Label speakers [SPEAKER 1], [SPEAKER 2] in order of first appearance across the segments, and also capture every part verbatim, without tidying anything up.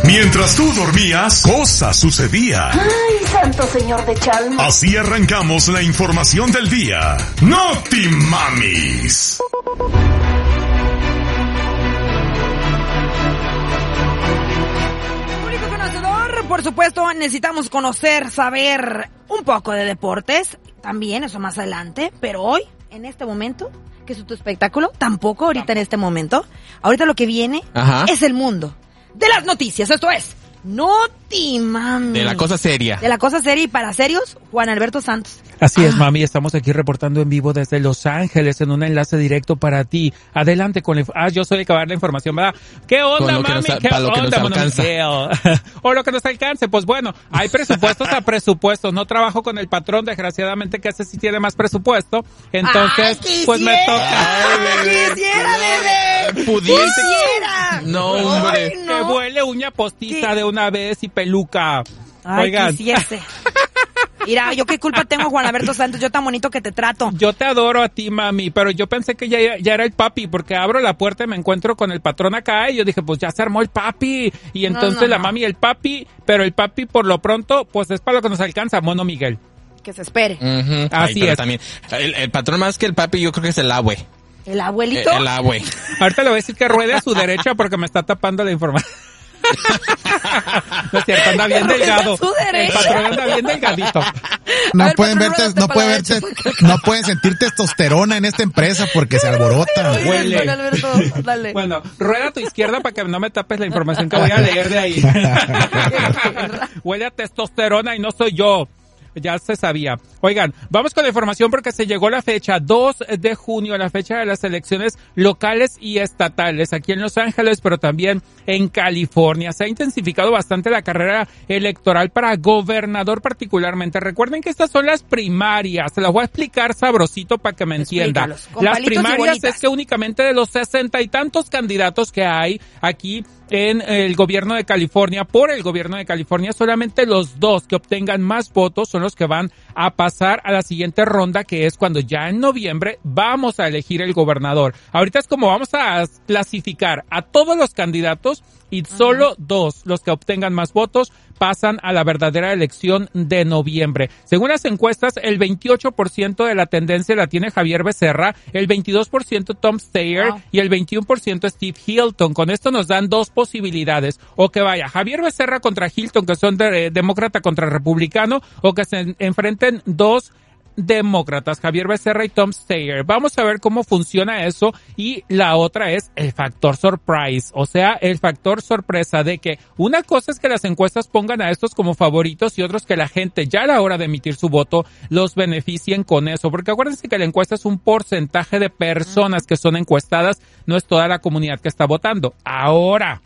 [SPEAKER 1] Mientras tú dormías, cosas sucedían.
[SPEAKER 2] ¡Ay, santo señor de Chalma!
[SPEAKER 1] Así arrancamos la información del día. ¡Noti Mamis!
[SPEAKER 3] Público conocedor, por supuesto, necesitamos conocer, saber un poco de deportes. También, eso más adelante. Pero hoy, en este momento, que es tu espectáculo, tampoco ahorita en este momento. Ahorita lo que viene Ajá. es el mundo de las noticias. Esto es Noti Mami.
[SPEAKER 4] De la cosa seria.
[SPEAKER 3] De la cosa seria y para serios, Juan Alberto Santos.
[SPEAKER 5] Así ah. es, mami, estamos aquí reportando en vivo desde Los Ángeles en un enlace directo para ti. Adelante con la... Ah, yo soy el que va a dar la información, ¿verdad? ¿Qué onda,
[SPEAKER 4] lo
[SPEAKER 5] mami?
[SPEAKER 4] Nos,
[SPEAKER 5] ¿Qué
[SPEAKER 4] para
[SPEAKER 5] onda,
[SPEAKER 4] lo que nos alcanza.
[SPEAKER 5] O lo que nos alcance. Pues bueno, hay presupuestos a presupuestos. No trabajo con el patrón, desgraciadamente, que ese sí tiene más presupuesto. Entonces,
[SPEAKER 3] Ay,
[SPEAKER 5] pues me toca.
[SPEAKER 3] Ay, bebé. Quisiera, bebé.
[SPEAKER 4] Pudiese.
[SPEAKER 3] Quisiera.
[SPEAKER 4] No, hombre.
[SPEAKER 3] Ay, no.
[SPEAKER 5] Que vuele uña postiza ¿Qué? de una vez y peluca.
[SPEAKER 3] Ay,
[SPEAKER 5] Oigan.
[SPEAKER 3] quisiese. Mira, yo qué culpa tengo, Juan Alberto Santos, yo tan bonito que te trato.
[SPEAKER 5] Yo te adoro a ti, mami, pero yo pensé que ya, ya era el papi, porque abro la puerta y me encuentro con el patrón acá, y yo dije, pues ya se armó el papi, y entonces no, no, la no. mami y el papi, pero el papi por lo pronto, pues es para lo que nos alcanza, mono Miguel.
[SPEAKER 3] Que se espere.
[SPEAKER 4] Uh-huh.
[SPEAKER 5] Así
[SPEAKER 4] Ay,
[SPEAKER 5] es.
[SPEAKER 4] También, el, el patrón más que el papi yo creo que es el abue.
[SPEAKER 3] ¿El abuelito?
[SPEAKER 4] El, el abue.
[SPEAKER 5] Ahorita le voy a decir que ruede a su derecha porque me está tapando la información. No es cierto, anda bien delgado. El patrón anda bien delgadito.
[SPEAKER 6] No
[SPEAKER 3] ver,
[SPEAKER 6] pueden
[SPEAKER 3] patrón,
[SPEAKER 6] verte, no pueden verte, no pueden sentir testosterona en esta empresa porque se alborota.
[SPEAKER 5] Huele.
[SPEAKER 3] Juan Alberto, dale.
[SPEAKER 5] Bueno, rueda a tu izquierda para que no me tapes la información que voy a leer de ahí. Huele a testosterona y no soy yo. Ya se sabía. Oigan, vamos con la información porque se llegó la fecha, dos de junio, la fecha de las elecciones locales y estatales aquí en Los Ángeles, pero también en California. Se ha intensificado bastante la carrera electoral para gobernador particularmente. Recuerden que estas son las primarias. Se las voy a explicar sabrosito para que me entienda. Las primarias es que únicamente de los sesenta y tantos candidatos que hay aquí en el gobierno de California, por el gobierno de California, solamente los dos que obtengan más votos son los que van a pasar a la siguiente ronda, que es cuando ya en noviembre vamos a elegir el gobernador. Ahorita es como vamos a clasificar a todos los candidatos y solo uh-huh. dos, los que obtengan más votos, pasan a la verdadera elección de noviembre. Según las encuestas, el veintiocho por ciento de la tendencia la tiene Javier Becerra, el veintidós por ciento Tom Steyer wow. y el veintiuno por ciento Steve Hilton. Con esto nos dan dos posibilidades, o que vaya Javier Becerra contra Hilton, que son de, eh, demócrata contra republicano, o que se en, enfrenten dos demócratas, Javier Becerra y Tom Steyer. Vamos a ver cómo funciona eso. Y la otra es el factor surprise, o sea, el factor sorpresa de que una cosa es que las encuestas pongan a estos como favoritos y otros que la gente ya a la hora de emitir su voto los beneficien con eso, porque acuérdense que la encuesta es un porcentaje de personas que son encuestadas, no es toda la comunidad que está votando. Ahora,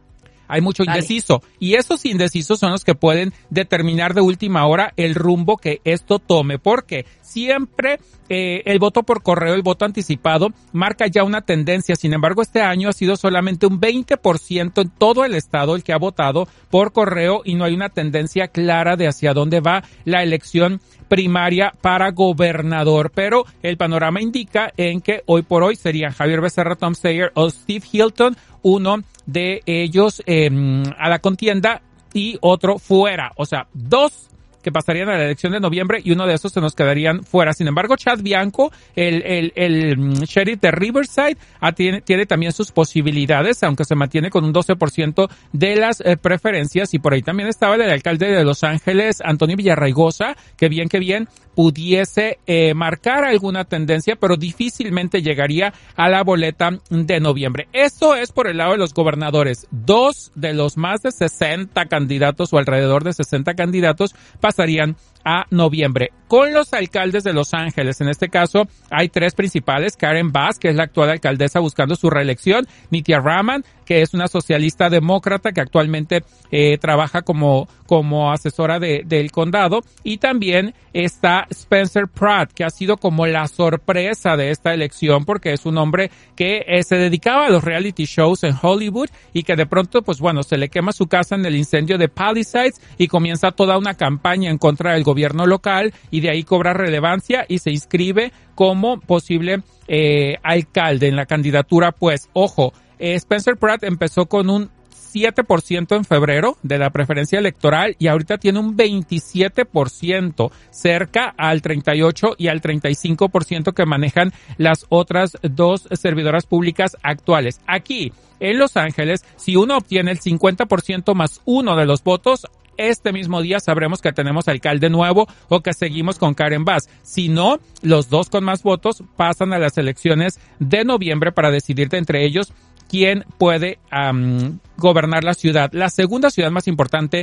[SPEAKER 5] hay mucho indeciso, Dale. y esos indecisos son los que pueden determinar de última hora el rumbo que esto tome, porque siempre eh, el voto por correo, el voto anticipado, marca ya una tendencia. Sin embargo, este año ha sido solamente un veinte por ciento en todo el estado el que ha votado por correo, y no hay una tendencia clara de hacia dónde va la elección primaria para gobernador, pero el panorama indica en que hoy por hoy serían Javier Becerra, Tom Steyer o Steve Hilton, uno de ellos eh, a la contienda y otro fuera, o sea, dos que pasarían a la elección de noviembre y uno de esos se nos quedarían fuera. Sin embargo, Chad Bianco, el, el, el sheriff de Riverside, ah, tiene, tiene también sus posibilidades, aunque se mantiene con un doce por ciento de las eh, preferencias, y por ahí también estaba el alcalde de Los Ángeles, Antonio Villarraigosa, que bien que bien pudiese eh, marcar alguna tendencia, pero difícilmente llegaría a la boleta de noviembre. Esto es por el lado de los gobernadores. Dos de los más de sesenta candidatos, o alrededor de sesenta candidatos, pasarían a noviembre. Con los alcaldes de Los Ángeles, en este caso, hay tres principales: Karen Bass, que es la actual alcaldesa buscando su reelección; Nitya Raman, que es una socialista demócrata que actualmente eh, trabaja como como asesora de, del condado; y también está Spencer Pratt, que ha sido como la sorpresa de esta elección, porque es un hombre que eh, se dedicaba a los reality shows en Hollywood, y que de pronto, pues bueno, se le quema su casa en el incendio de Palisades y comienza toda una campaña en contra del gobierno local, y de ahí cobra relevancia y se inscribe como posible eh, alcalde en la candidatura. Pues ojo, eh, Spencer Pratt empezó con un siete por ciento en febrero de la preferencia electoral y ahorita tiene un veintisiete por ciento, cerca al treinta y ocho y al treinta y cinco por ciento que manejan las otras dos servidoras públicas actuales. Aquí, en Los Ángeles, si uno obtiene el cincuenta por ciento más uno de los votos, este mismo día sabremos que tenemos alcalde nuevo o que seguimos con Karen Bass. Si no, los dos con más votos pasan a las elecciones de noviembre para decidir de entre ellos quién puede um, gobernar la ciudad. La segunda ciudad más importante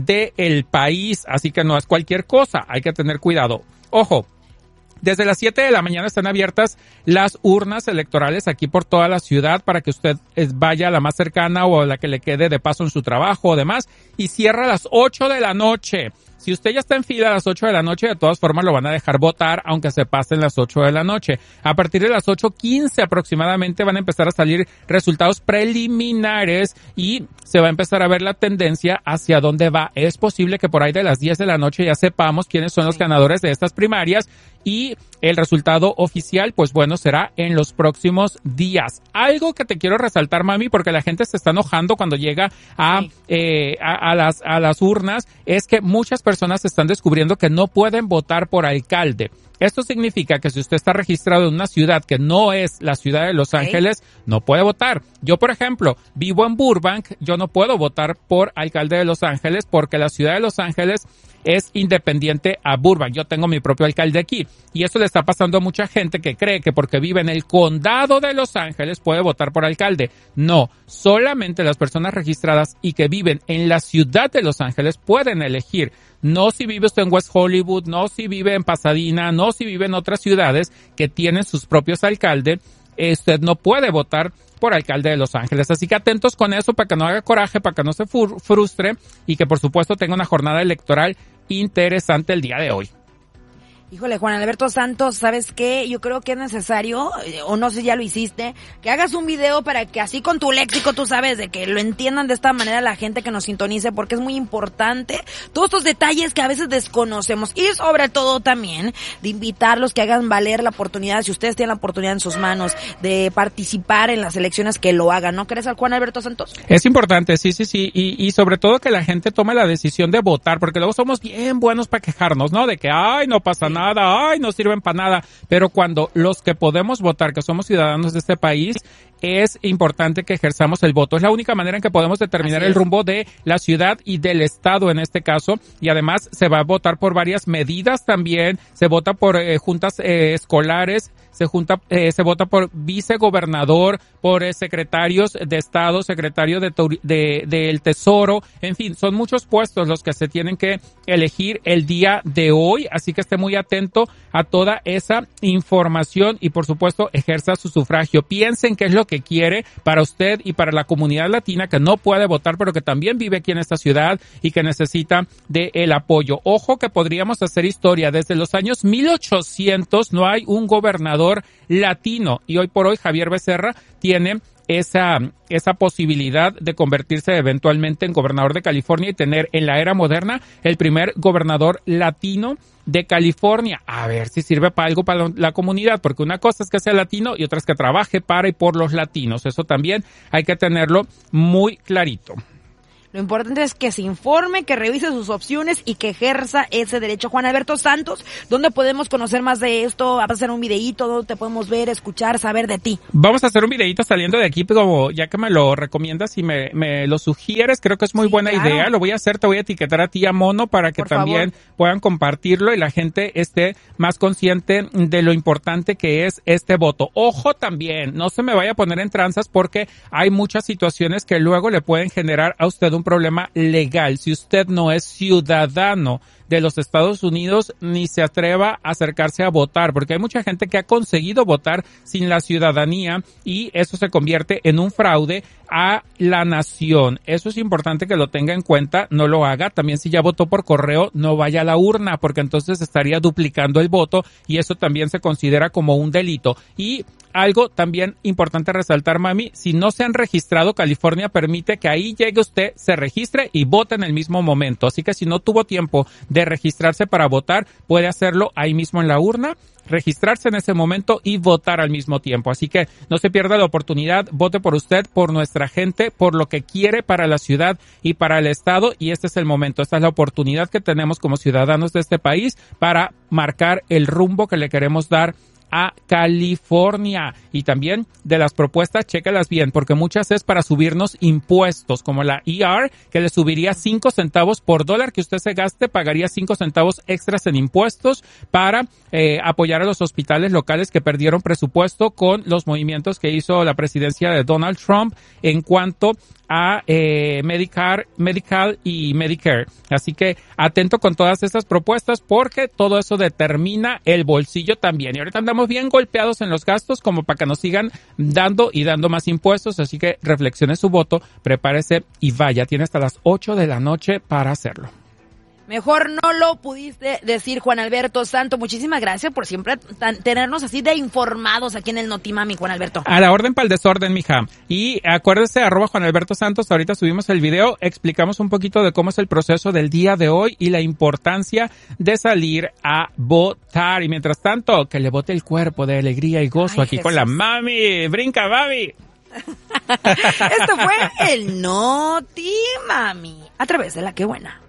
[SPEAKER 5] del país, así que no es cualquier cosa, hay que tener cuidado. Ojo. Desde las siete de la mañana están abiertas las urnas electorales aquí por toda la ciudad para que usted vaya a la más cercana o a la que le quede de paso en su trabajo o demás, y cierra a las ocho de la noche. Si usted ya está en fila a las ocho de la noche, de todas formas lo van a dejar votar aunque se pasen las ocho de la noche. A partir de las ocho quince aproximadamente van a empezar a salir resultados preliminares y se va a empezar a ver la tendencia hacia dónde va. Es posible que por ahí de las diez de la noche ya sepamos quiénes son los ganadores de estas primarias y el resultado oficial, pues bueno, será en los próximos días. Algo que te quiero resaltar, mami, porque la gente se está enojando cuando llega a, sí. eh, a, a las, a las urnas, es que muchas personas están descubriendo que no pueden votar por alcalde. Esto significa que si usted está registrado en una ciudad que no es la ciudad de Los Ángeles, okay, no puede votar. Yo, por ejemplo, vivo en Burbank, yo no puedo votar por alcalde de Los Ángeles porque la ciudad de Los Ángeles es independiente a Burbank. Yo tengo mi propio alcalde aquí. Y eso le está pasando a mucha gente que cree que porque vive en el condado de Los Ángeles puede votar por alcalde. No, solamente las personas registradas y que viven en la ciudad de Los Ángeles pueden elegir. No si vive usted en West Hollywood, no si vive en Pasadena, no si vive en otras ciudades que tienen sus propios alcaldes. Usted no puede votar por alcalde de Los Ángeles. Así que atentos con eso para que no haga coraje, para que no se frustre y que por supuesto tenga una jornada electoral interesante el día de hoy.
[SPEAKER 3] Híjole, Juan Alberto Santos, ¿sabes qué? Yo creo que es necesario, o no sé si ya lo hiciste, que hagas un video para que así con tu léxico, tú sabes, de que lo entiendan de esta manera la gente que nos sintonice, porque es muy importante todos estos detalles que a veces desconocemos. Y sobre todo también de invitarlos que hagan valer la oportunidad, si ustedes tienen la oportunidad en sus manos de participar en las elecciones, que lo hagan. ¿No crees al Juan Alberto Santos?
[SPEAKER 5] Es importante, sí, sí, sí. Y, y sobre todo que la gente tome la decisión de votar, porque luego somos bien buenos para quejarnos, ¿no? De que, ay, no pasa nada. Nada, ay, no sirven para nada, pero cuando los que podemos votar, que somos ciudadanos de este país, es importante que ejerzamos el voto. Es la única manera en que podemos determinar el rumbo de la ciudad y del estado en este caso, y además se va a votar por varias medidas también, se vota por eh, juntas eh, escolares, se junta, eh, se vota por vicegobernador, por eh, secretarios de estado, secretario de, de, del tesoro, en fin, son muchos puestos los que se tienen que elegir el día de hoy, así que esté muy atento a toda esa información y por supuesto ejerza su sufragio. Piensen qué es lo que quiere para usted y para la comunidad latina que no puede votar, pero que también vive aquí en esta ciudad y que necesita de el apoyo. Ojo que podríamos hacer historia. Desde los años mil ochocientos no hay un gobernador latino y hoy por hoy Javier Becerra tiene esa esa posibilidad de convertirse eventualmente en gobernador de California y tener en la era moderna el primer gobernador latino de California. A ver si sirve para algo para la comunidad, porque una cosa es que sea latino y otra es que trabaje para y por los latinos. Eso también hay que tenerlo muy clarito.
[SPEAKER 3] Lo importante es que se informe, que revise sus opciones y que ejerza ese derecho. Juan Alberto Santos, ¿dónde podemos conocer más de esto? ¿Vas a hacer un videíto? ¿Dónde te podemos ver, escuchar, saber de ti?
[SPEAKER 5] Vamos a hacer un videíto saliendo de aquí, pero ya que me lo recomiendas y me, me lo sugieres, creo que es muy sí, buena claro. idea. Lo voy a hacer, te voy a etiquetar a ti y a Mono para que Por también favor. puedan compartirlo y la gente esté más consciente de lo importante que es este voto. Ojo también, no se me vaya a poner en tranzas porque hay muchas situaciones que luego le pueden generar a usted un problema legal. Si usted no es ciudadano de los Estados Unidos, ni se atreva a acercarse a votar, porque hay mucha gente que ha conseguido votar sin la ciudadanía y eso se convierte en un fraude a la nación. Eso es importante que lo tenga en cuenta, no lo haga. También si ya votó por correo, no vaya a la urna, porque entonces estaría duplicando el voto y eso también se considera como un delito. Y algo también importante resaltar, mami, si no se han registrado, California permite que ahí llegue usted, se registre y vote en el mismo momento. Así que si no tuvo tiempo de registrarse para votar, puede hacerlo ahí mismo en la urna, registrarse en ese momento y votar al mismo tiempo. Así que no se pierda la oportunidad, vote por usted, por nuestra gente, por lo que quiere para la ciudad y para el estado, y este es el momento, esta es la oportunidad que tenemos como ciudadanos de este país para marcar el rumbo que le queremos dar a California. Y también de las propuestas, chéquelas bien, porque muchas es para subirnos impuestos, como la E R, que le subiría cinco centavos por dólar que usted se gaste, pagaría cinco centavos extras en impuestos para eh, apoyar a los hospitales locales que perdieron presupuesto con los movimientos que hizo la presidencia de Donald Trump en cuanto a eh, Medicare, Medical y Medicare. Así que atento con todas estas propuestas porque todo eso determina el bolsillo también. Y ahorita andamos bien golpeados en los gastos como para que nos sigan dando y dando más impuestos. Así que reflexione su voto, prepárese y vaya. Tiene hasta las ocho de la noche para hacerlo.
[SPEAKER 3] Mejor no lo pudiste decir, Juan Alberto Santo. Muchísimas gracias por siempre tan, tenernos así de informados aquí en el Notimami, Juan Alberto.
[SPEAKER 5] A la orden para el desorden, mija. Y acuérdese, arroba Juan Alberto Santos, ahorita subimos el video, explicamos un poquito de cómo es el proceso del día de hoy y la importancia de salir a votar. Y mientras tanto, que le bote el cuerpo de alegría y gozo. Ay, aquí Jesús. Con la mami. ¡Brinca, mami!
[SPEAKER 3] Esto fue el Notimami, a través de La Qué Buena.